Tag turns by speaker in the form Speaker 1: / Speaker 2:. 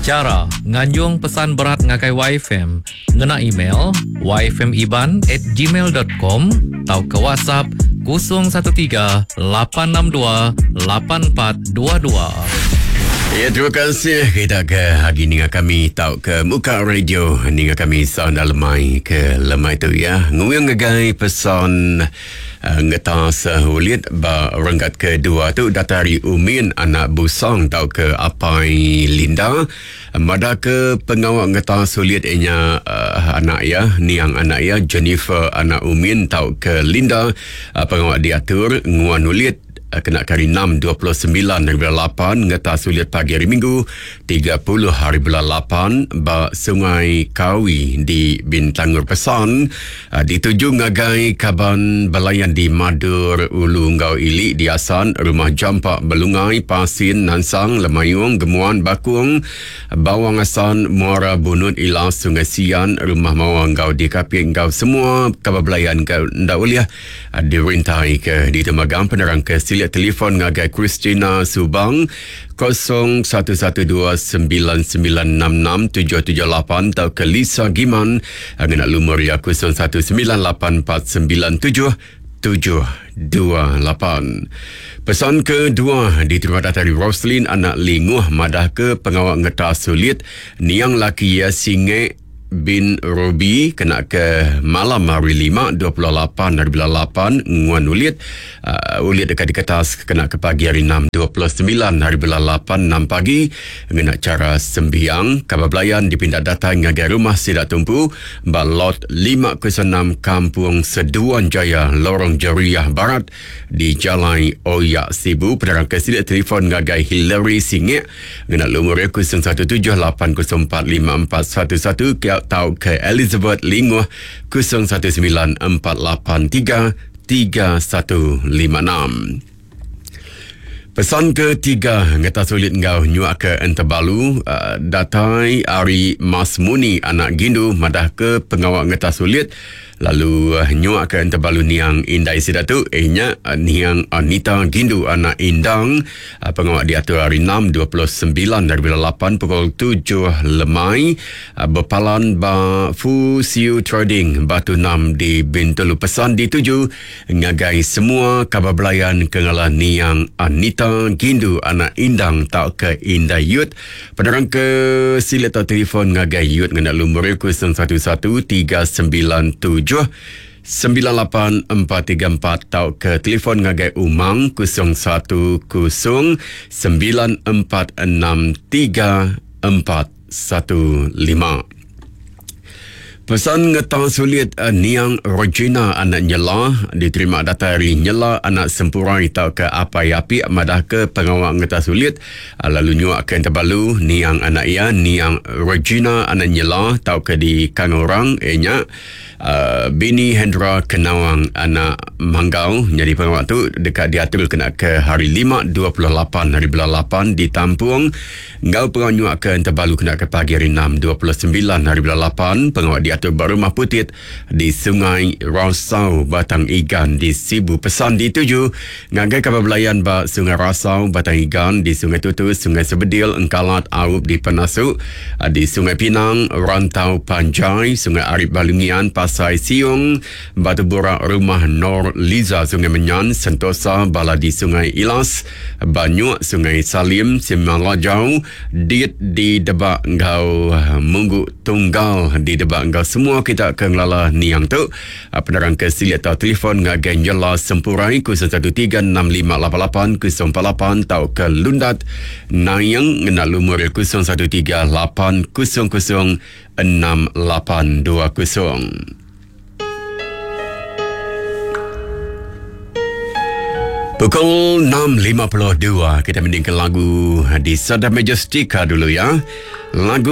Speaker 1: Cara nganjung pesan berat ngakai YFM ngena email yfmiban@gmail.com atau ke WhatsApp 013-862-8422.
Speaker 2: Ya, terima kasih. Kita ke hari ni kami tahu ke muka radio ni kami sound lemai ke lemai tu ya. Nguyang ngagai pesan ngetas ulit ba renggat kedua tu datari Umin anak busang tahu ke Apai Linda mada ke pengawal ngetas ulit nya anak ya niang anak ya Jennifer anak Umin tahu ke Linda pengawal diatur nguan ulit kena kari 6/29 hari bulan 8 ngeta sulit pagi hari Minggu 30 hari bulan 8 ba Sungai Kawi di Bintangor Pesan dituju ngagai kaban belayan di Madur Ulu Ngau Ili di Asan Rumah Jampak Belungai Pasin Nansang Lemayung Gemuan Bakung Bawang Asan Muara Bunut Ilas Sungai Sian Rumah Mawang Ngau di Kaping Ngau semua kabar belayan kau ndak uliah dirintai ke di Temagang penerang ke telefon ngagai Christina Subang 011299667778 atau ke Lisa Giman ngena lumur ya 0198497728. Pesan kedua diterima dari Roslyn anak Linguh madah ke pengawal ngeta sulit niang laki ya singe bin Robi kena ke malam hari 5/28 hari bulan 8 nguan ulit ulit dekat di kertas kena ke pagi hari 6/29 hari bulan 8 6 pagi ngena cara sembiang kabar belayan dipindah datang ngagai rumah Sidak Tumpu balot 506 Kampung Seduan Jaya Lorong Jariah Barat di Jalan Oyak Sibu penerang ke Sidak telefon ngagai Hillary Singit ngena lumur 0117845411 atau ke Elizabeth Linguh 0194833156. Pesan ketiga ngeta sulit ngau nyuak ke Entebalu datai Ari Mas Muni anak Gindu madah ke pengawal ngeta sulit lalu nyuak ke Entebalu niang Indai Sidatu nya niang Anita Gindu anak Indang pengawal diatur hari 6/29 dari bulan 8 pukul 7 lemai berpalan ba Fu Siu Trading Batu 6 di Bintulu pesan dituju ngagai semua kabar belayan kengala niang Anita Gindu anak Indang tak ke Indai Yut penerang ke silet telefon ngagai Yut ngena lumur 011397 98434 tau ke telefon ngagai Umang 0194634415. Pesan ngetang sulit niang Regina anak Nyela diterima data dari Nyela anak Sempurai tau ke Apai Api madah ke pengawal ngetang sulit lalu nyuak ke Tebalu niang anak ia niang Regina anak Nyela tau ke di Kangorang nya Bini Hendra Kenawang anak Manggau jadi pengawal tu dekat diatur kena ke hari 5/28 hari bulan 8 di Tampung ngau pengawal nyuak ke Tebalu kena ke pagi hari 6/29 hari bulan 8 pengawal diatur Barumah Putit di Sungai Rasau Batang Igan di Sibu pesan dituju ngagai kabar belayan ba Sungai Rasau Batang Igan di Sungai Tutu Sungai Sebedil Engkalat Aup di Penasuk di Sungai Pinang Rantau Panjai Sungai Arif Balungian Pasai Siung Batu Borak Rumah Nor Liza Sungai Menyan Sentosa Bala di Sungai Ilas Banyuk Sungai Salim Simalajau Dit di Debak Ngau Munggu Tunggal di Debak Ngau semua kita akan lala niang tu penerang ke silit atau telefon ngagai Nyela Sempurai 0136588048 tau ke Lundat Nayang ngena lumur 0138006820. Pukul 6.52 kita mendingkan lagu di Sada Majestika dulu ya. Lagu